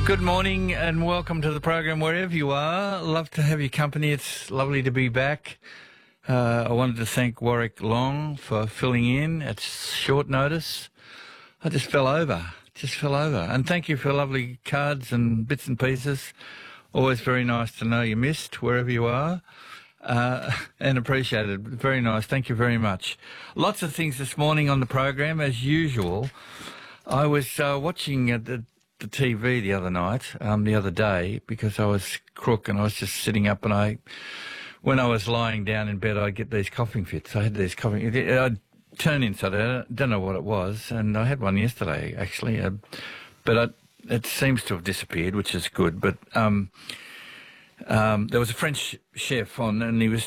Good morning and welcome to the program wherever you are. Love to have your company. It's lovely to be back. I wanted to thank Warwick Long for filling in at short notice. I just fell over. And thank you for lovely cards and bits and pieces. Always very nice to know you missed wherever you are. And appreciated. Very nice. Thank you very much. Lots of things this morning on the program, as usual. I was watching the TV the other day, because I was crook and I was just sitting up, and when I was lying down in bed, I'd get these coughing fits. I had these coughing. I'd turn inside. I don't know what it was, and I had one yesterday actually, but it seems to have disappeared, which is good. But there was a French chef on, and he was